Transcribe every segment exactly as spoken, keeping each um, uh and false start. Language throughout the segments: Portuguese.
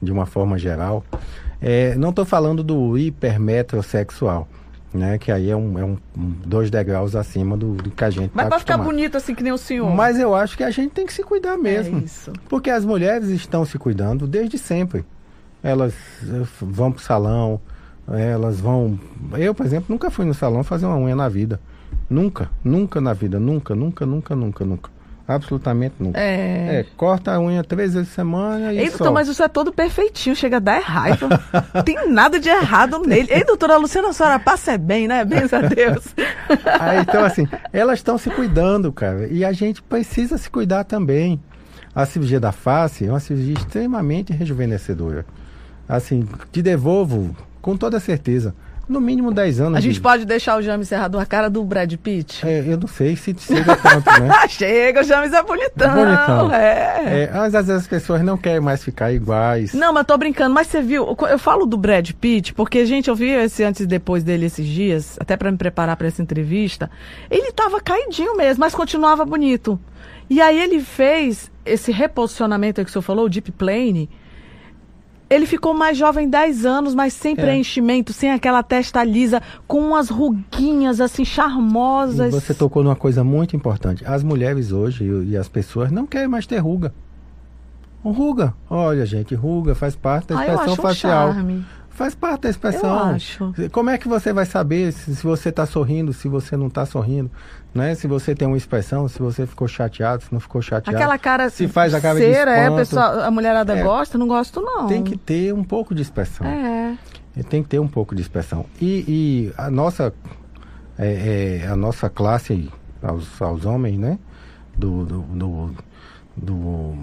de uma forma geral. É, não estou falando do hipermetrosexual, né? Que aí é, um, é um, um, dois degraus acima do, do que a gente Mas tá para ficar acostumado. bonito assim que nem o senhor. Mas eu acho que a gente tem que se cuidar mesmo. É isso. Porque as mulheres estão se cuidando desde sempre. Elas eh, vão pro salão, elas vão... Eu, por exemplo, nunca fui no salão fazer uma unha na vida. Nunca, nunca na vida, nunca, nunca, nunca, nunca, nunca. Absolutamente nunca. É. É, corta a unha três vezes por semana e Ei, só. doutor, mas isso é todo perfeitinho, chega a dar raiva. Tem nada de errado nele. Ei, doutora Luciana, a senhora passa é bem, né? Benza a Deus. Aí, então, assim, elas estão se cuidando, cara. E a gente precisa se cuidar também. A cirurgia da face é uma cirurgia extremamente rejuvenescedora. Assim, te devolvo com toda certeza. No mínimo dez anos. A gente de... pode deixar o James Serrador a cara do Brad Pitt? É, eu não sei se chega tanto, né? Chega, o James é bonitão. Bonitão. É. É, mas às vezes as pessoas não querem mais ficar iguais. Não, mas tô brincando. Mas você viu, eu falo do Brad Pitt, porque, gente, eu vi esse antes e depois dele esses dias, até pra me preparar pra essa entrevista. Ele tava caidinho mesmo, mas continuava bonito. E aí ele fez esse reposicionamento aí que o senhor falou, o Deep Plane. Ele ficou mais jovem dez anos, mas sem é. preenchimento, sem aquela testa lisa, com umas ruguinhas assim charmosas. E você tocou numa coisa muito importante. As mulheres hoje e, e as pessoas não querem mais ter ruga. Ruga, olha gente, ruga faz parte da expressão ah, eu acho facial. Um charme. Faz parte da expressão. Eu acho. Como é que você vai saber se, se você está sorrindo, se você não está sorrindo, né? Se você tem uma expressão, se você ficou chateado, se não ficou chateado. Aquela cara se faz a cara de cera, espanto. é, pessoal, a mulherada é, gosta, não gosto não. Tem que ter um pouco de expressão. É. Tem que ter um pouco de expressão. E, e a nossa é, é, a nossa classe aos, aos homens, né? Do, do, do, do,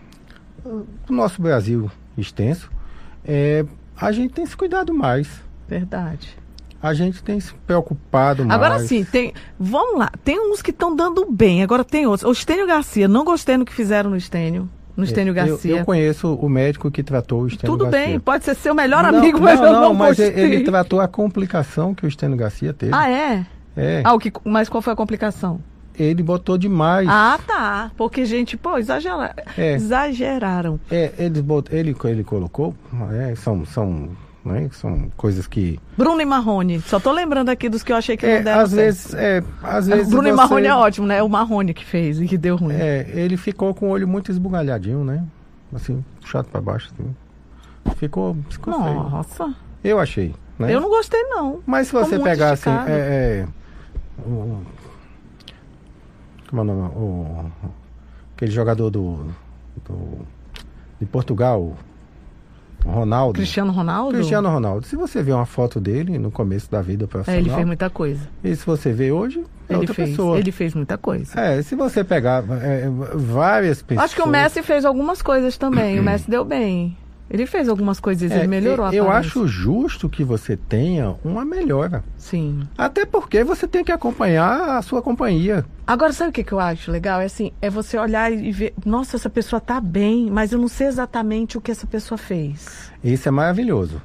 do nosso Brasil extenso, é a gente tem se cuidado mais. Verdade. A gente tem se preocupado mais. Agora sim, tem, vamos lá, tem uns que estão dando bem, agora tem outros. O Estênio Garcia, não gostei no que fizeram no Estênio, no Estênio Garcia. Eu, eu conheço o médico que tratou o Estênio Tudo Garcia. Tudo bem, pode ser seu melhor não, amigo, não, mas eu não, não mas gostei. ele tratou a complicação que o Estênio Garcia teve. Ah, é? É. Ah, o que, mas qual foi a complicação? Ele botou demais. Ah, tá. Porque, gente, pô, exagera... é. exageraram. É, ele, botou, ele, ele colocou, é, são... são Né? São coisas que... Bruno e Marrone. Só tô lembrando aqui dos que eu achei que é, não deram às certo. vezes, é, às vezes Bruno você... e Marrone é ótimo, né? É o Marrone que fez e que deu ruim. É, ele ficou com o olho muito esbugalhadinho, né? Assim, chato pra baixo. Assim. Ficou, ficou Nossa. feio. Eu achei, né? Eu não gostei, não. Mas se você pegar assim... É, é, o, como é o nome? O, aquele jogador do, do de Portugal... Ronaldo. Cristiano Ronaldo? Cristiano Ronaldo. Se você vê uma foto dele no começo da vida profissional... É, ele fez muita coisa. E se você vê hoje, é ele outra fez, pessoa. Ele fez muita coisa. É, se você pegar é, várias pessoas... Acho que o Messi fez algumas coisas também. O Messi deu bem. Ele fez algumas coisas, é, ele melhorou a Eu aparência. acho justo que você tenha uma melhora. Sim. Até porque você tem que acompanhar a sua companhia. Agora, sabe o que, que eu acho legal? É assim, é você olhar e ver, nossa, essa pessoa tá bem, mas eu não sei exatamente o que essa pessoa fez. Isso é maravilhoso.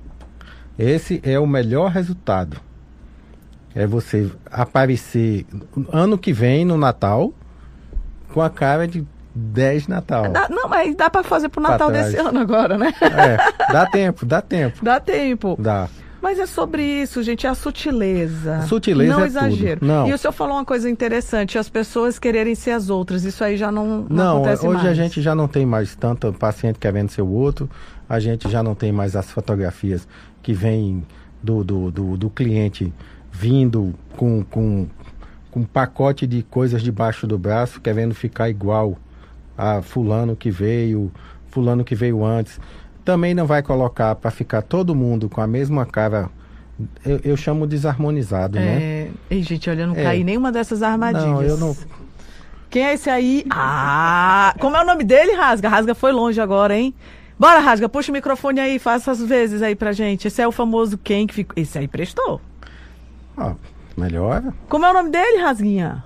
Esse é o melhor resultado. É você aparecer ano que vem, no Natal, com a cara de dez Natal. Dá, não, mas dá pra fazer pro Natal desse ano agora, né? É, dá tempo, dá tempo. Dá tempo. Dá. Mas é sobre isso, gente, é a sutileza. A sutileza não é exagero. Tudo. Não. E o senhor falou uma coisa interessante, as pessoas quererem ser as outras, isso aí já não, não, não acontece hoje mais. A gente já não tem mais tanto paciente querendo ser o outro, a gente já não tem mais as fotografias que vêm do, do, do, do cliente vindo com, com, com um pacote de coisas debaixo do braço, querendo ficar igual a fulano que veio, fulano que veio antes. Também não vai colocar para ficar todo mundo com a mesma cara, eu, eu chamo desarmonizado, é... né? Ei, gente, olha, eu não é. caí em nenhuma dessas armadilhas. Não, eu não... Quem é esse aí? Ah! Como é o nome dele, Rasga? Rasga foi longe agora, hein? Bora, Rasga, puxa o microfone aí, faça as vezes aí pra gente. Esse é o famoso quem que ficou... Esse aí prestou. Ah, melhora. Como é o nome dele, Rasguinha?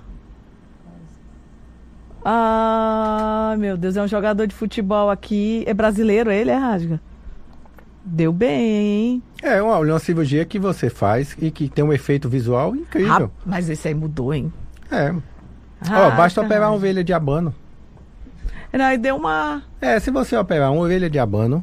Ah, meu Deus, é um jogador de futebol aqui. É brasileiro ele, é, Rasga? Deu bem, hein? É uma, uma cirurgia que você faz e que tem um efeito visual incrível. Ah, mas esse aí mudou, hein? É. Ah, Ó, basta caramba. operar uma ovelha de abano. Aí deu uma... É, se você operar uma ovelha de abano,